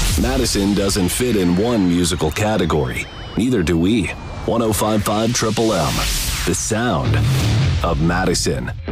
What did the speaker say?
Madison doesn't fit in one musical category. Neither do we. 105.5 Triple M, the sound of Madison.